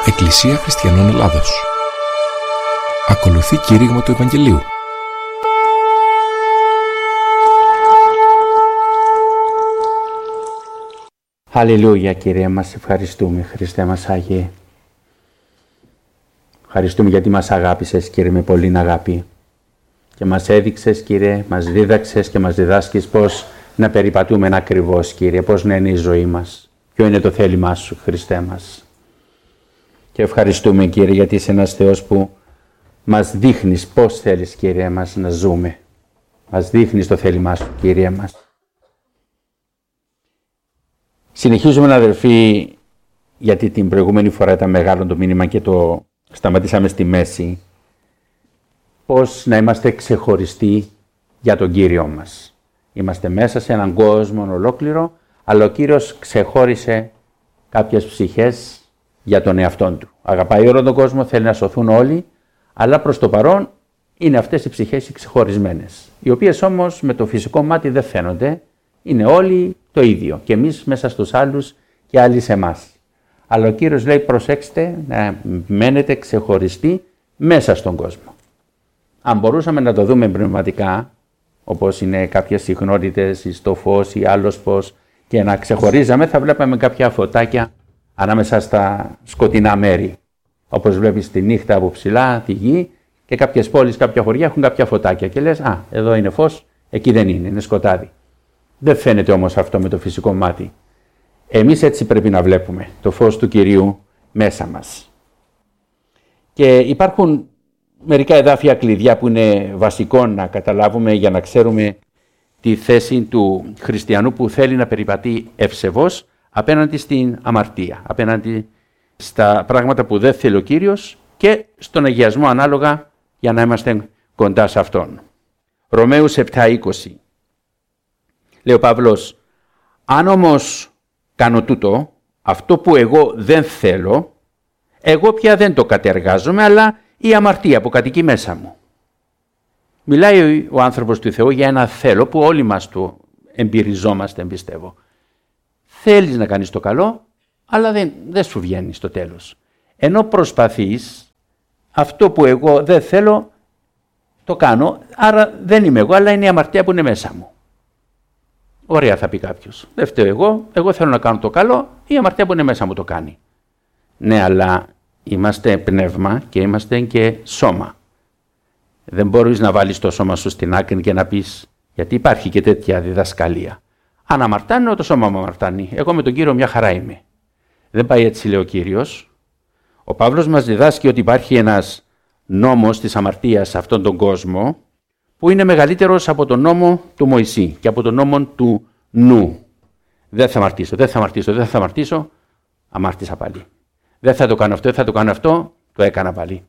Εκκλησία Χριστιανών Ελλάδος. Ακολουθεί κήρυγμα του Ευαγγελίου. Αλληλούια, Κύριε μας, ευχαριστούμε, Χριστέ μας Άγιε. Ευχαριστούμε γιατί μας αγάπησες, Κύριε, με πολλήν αγάπη. Και μας έδειξες, Κύριε, μας δίδαξες και μας διδάσκεις πώς να περιπατούμε ακριβώς, Κύριε, πώς να είναι η ζωή μας. Ποιο είναι το θέλημά Σου, Χριστέ μας. Και ευχαριστούμε, Κύριε, γιατί είσαι ένας Θεός που μας δείχνεις πώς θέλεις, Κύριε μας, να ζούμε. Μας δείχνεις το θέλημά Σου, Κύριε μας. Συνεχίζουμε, αδερφοί, γιατί την προηγούμενη φορά ήταν μεγάλο το μήνυμα και το σταματήσαμε στη μέση, πώς να είμαστε ξεχωριστοί για τον Κύριο μας. Είμαστε μέσα σε έναν κόσμο ολόκληρο, αλλά ο Κύριος ξεχώρισε κάποιες ψυχές για τον εαυτόν Του. Αγαπάει όλο τον κόσμο, θέλει να σωθούν όλοι, αλλά προς το παρόν είναι αυτές οι ψυχές οι ξεχωρισμένες, οι οποίες όμως με το φυσικό μάτι δεν φαίνονται, είναι όλοι το ίδιο και εμείς μέσα στους άλλους και άλλοι σε εμάς. Αλλά ο Κύριος λέει, προσέξτε να μένετε ξεχωριστοί μέσα στον κόσμο. Αν μπορούσαμε να το δούμε πνευματικά, όπως είναι κάποιες συχνότητες ή στο φως ή άλλος πώς, και να ξεχωρίζαμε, θα βλέπαμε κάποια φωτάκια ανάμεσα στα σκοτεινά μέρη. Όπως βλέπεις τη νύχτα από ψηλά, τη γη, και κάποιες πόλεις, κάποια χωριά έχουν κάποια φωτάκια και λες, εδώ είναι φως, εκεί δεν είναι, είναι σκοτάδι. Δεν φαίνεται όμως αυτό με το φυσικό μάτι. Εμείς έτσι πρέπει να βλέπουμε το φως του Κυρίου μέσα μας. Και υπάρχουν μερικά εδάφια κλειδιά που είναι βασικό να καταλάβουμε για να ξέρουμε τη θέση του χριστιανού που θέλει να περιπατεί ευσεβώς απέναντι στην αμαρτία, απέναντι στα πράγματα που δεν θέλει ο Κύριος και στον αγιασμό ανάλογα για να είμαστε κοντά σε Αυτόν. Ρωμαίους 7:20. Λέει ο Παύλος, αν όμως κάνω τούτο, αυτό που εγώ δεν θέλω, εγώ πια δεν το κατεργάζομαι, αλλά η αμαρτία που κατοικεί μέσα μου. Μιλάει ο άνθρωπος του Θεού για ένα θέλω που όλοι μας το εμπειριζόμαστε, πιστεύω. Θέλεις να κάνεις το καλό, αλλά δεν σου βγαίνει στο τέλος. Ενώ προσπαθείς, αυτό που εγώ δεν θέλω, το κάνω, άρα δεν είμαι εγώ, αλλά είναι η αμαρτία που είναι μέσα μου. Ωραία, θα πει κάποιος. Δεν φταίω εγώ θέλω να κάνω το καλό, η αμαρτία που είναι μέσα μου το κάνει. Ναι, αλλά είμαστε πνεύμα και είμαστε και σώμα. Δεν μπορείς να βάλεις το σώμα σου στην άκρη και να πεις, γιατί υπάρχει και τέτοια διδασκαλία. Αν αμαρτάνω, το σώμα μου αμαρτάνει. Εγώ με τον Κύριο μια χαρά είμαι. Δεν πάει έτσι, λέει ο Κύριος. Ο Παύλος μας διδάσκει ότι υπάρχει ένας νόμος της αμαρτίας σε αυτόν τον κόσμο, που είναι μεγαλύτερος από τον νόμο του Μωυσή και από τον νόμο του νου. Δεν θα αμαρτήσω, αμάρτησα πάλι. Δεν θα το κάνω αυτό, το έκανα πάλι.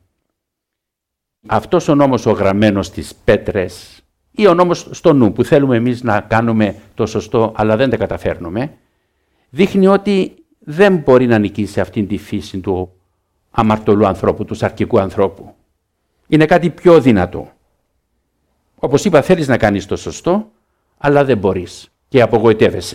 Αυτός ο νόμος ο γραμμένος στις πέτρες ή ο νόμος στο νου που θέλουμε εμείς να κάνουμε το σωστό αλλά δεν τα καταφέρνουμε, δείχνει ότι δεν μπορεί να νικήσει αυτήν τη φύση του αμαρτωλού ανθρώπου, του σαρκικού ανθρώπου. Είναι κάτι πιο δυνατό. Όπως είπα, θέλεις να κάνεις το σωστό, αλλά δεν μπορείς και απογοητεύεσαι.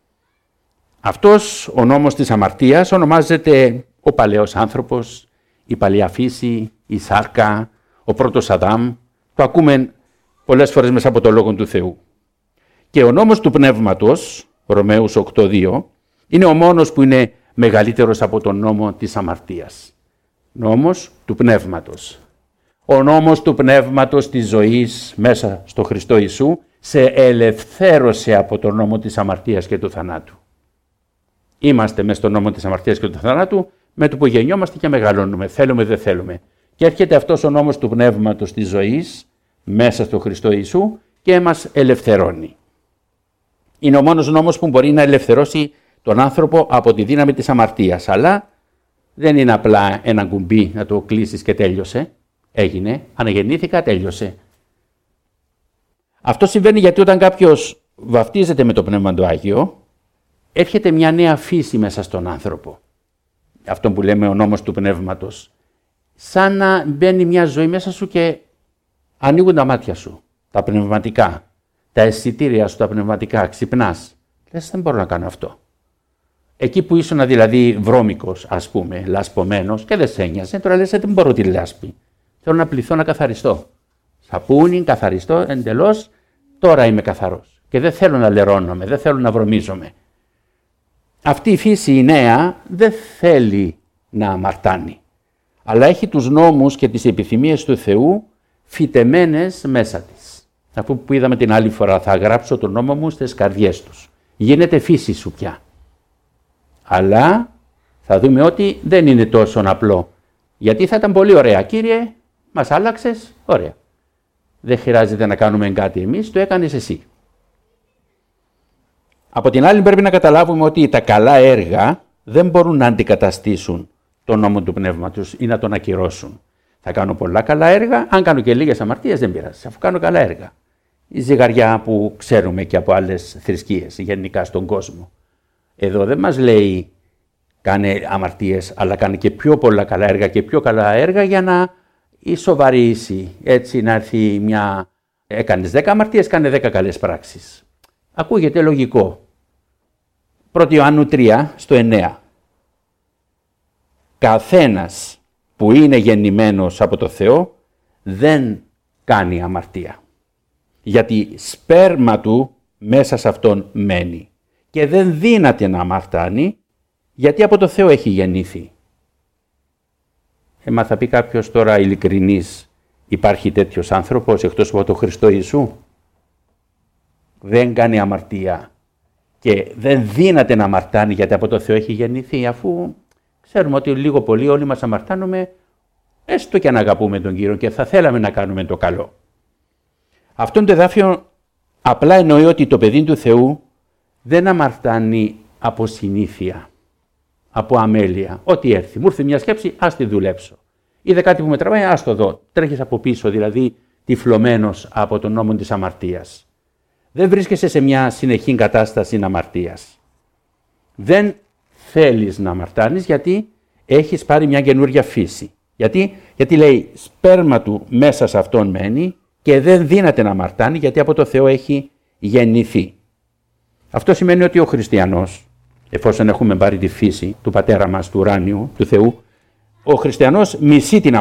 Αυτός ο νόμος της αμαρτίας ονομάζεται ο παλαιός άνθρωπος, η παλιά φύση, η σάρκα, ο πρώτος Αδάμ. Το ακούμε πολλές φορές μέσα από το Λόγο του Θεού. Και ο νόμος του πνεύματος, Ρωμαίους 8:2, είναι ο μόνος που είναι μεγαλύτερος από τον νόμο της αμαρτίας. Νόμος του πνεύματος. Ο νόμος του πνεύματος της ζωής μέσα στο Χριστό Ιησού σε ελευθέρωσε από τον νόμο της αμαρτίας και του θανάτου. Είμαστε μέσα στον νόμο της αμαρτίας και του θανάτου με το που γεννιόμαστε και μεγαλώνουμε, θέλουμε δεν θέλουμε. Και έρχεται αυτός ο νόμος του πνεύματος της ζωής μέσα στο Χριστό Ιησού και μας ελευθερώνει. Είναι ο μόνος νόμος που μπορεί να ελευθερώσει τον άνθρωπο από τη δύναμη της αμαρτίας, αλλά δεν είναι απλά ένα κουμπί να το κλείσεις και τέλειωσε. Έγινε, αναγεννήθηκα, τέλειωσε. Αυτό συμβαίνει γιατί όταν κάποιος βαφτίζεται με το Πνεύμα του Άγιο, έρχεται μια νέα φύση μέσα στον άνθρωπο. Αυτό που λέμε ο νόμος του πνεύματος. Σαν να μπαίνει μια ζωή μέσα σου και ανοίγουν τα μάτια σου, τα πνευματικά, τα αισθητήρια σου, τα πνευματικά, ξυπνάς. Λες, δεν μπορώ να κάνω αυτό. Εκεί που ήσουν δηλαδή βρώμικος, ας πούμε, λασπωμένος και δεν σε ένοιαζε, τώρα λες δεν μπορώ τη λάσπη. Θέλω να πληθώ να καθαριστώ. Σαπούνι, καθαριστώ εντελώς, τώρα είμαι καθαρός. Και δεν θέλω να λερώνομαι, δεν θέλω να βρωμίζομαι. Αυτή η φύση η νέα δεν θέλει να αμαρτάνει. Αλλά έχει τους νόμους και τις επιθυμίες του Θεού φυτεμένες μέσα της. Αφού που είδαμε την άλλη φορά, θα γράψω τον νόμο μου στις καρδιές τους. Γίνεται φύση σου πια. Αλλά θα δούμε ότι δεν είναι τόσο απλό. Γιατί θα ήταν πολύ ωραία. Κύριε, μας άλλαξες, ωραία. Δεν χρειάζεται να κάνουμε κάτι εμείς, το έκανες εσύ. Από την άλλη πρέπει να καταλάβουμε ότι τα καλά έργα δεν μπορούν να αντικαταστήσουν τον νόμο του πνεύματος ή να τον ακυρώσουν. Θα κάνω πολλά καλά έργα, αν κάνω και λίγες αμαρτίες δεν πειράζει, αφού κάνω καλά έργα. Η ζυγαριά που ξέρουμε και από άλλες θρησκείες γενικά στον κόσμο. Εδώ δεν μας λέει κάνε αμαρτίες, αλλά κάνε και πιο πολλά καλά έργα και πιο καλά έργα για να ισοβαρήσει. Έτσι να έρθει μια... Έκανες 10 αμαρτίες, κάνε 10 καλές πράξεις. Ακούγεται λογικό. 1 Ιωάννου 3 στο 9. Καθένας που είναι γεννημένος από το Θεό δεν κάνει αμαρτία. Γιατί σπέρμα του μέσα σε αυτόν μένει και δεν δύναται να αμαρτάνει γιατί από το Θεό έχει γεννήθει. Μα θα πει κάποιος τώρα ειλικρινής, υπάρχει τέτοιος άνθρωπος εκτός από τον Χριστό Ιησού? Δεν κάνει αμαρτία και δεν δύναται να αμαρτάνει γιατί από το Θεό έχει γεννηθεί, αφού ξέρουμε ότι λίγο πολύ όλοι μας αμαρτάνουμε, έστω και αν αγαπούμε τον Κύριο και θα θέλαμε να κάνουμε το καλό. Αυτό το εδάφιο απλά εννοεί ότι το παιδί του Θεού δεν αμαρτάνει από συνήθεια, από αμέλεια. Ό,τι έρθει. Μου ήρθε μια σκέψη, ας τη δουλέψω. Είδε κάτι που με τραβάει, ας το δω. Τρέχεις από πίσω, δηλαδή τυφλωμένος από τον νόμο της αμαρτίας. Δεν βρίσκεσαι σε μια συνεχή κατάσταση αμαρτίας. Δεν θέλεις να αμαρτάνεις γιατί έχεις πάρει μια καινούργια φύση. Γιατί λέει σπέρμα του μέσα σε αυτόν μένει και δεν δύναται να αμαρτάνει γιατί από το Θεό έχει γεννηθεί. Αυτό σημαίνει ότι ο χριστιανός, εφόσον έχουμε πάρει τη φύση του πατέρα μας, του ουράνιου, του Θεού, ο χριστιανός μισεί την αμαρτία.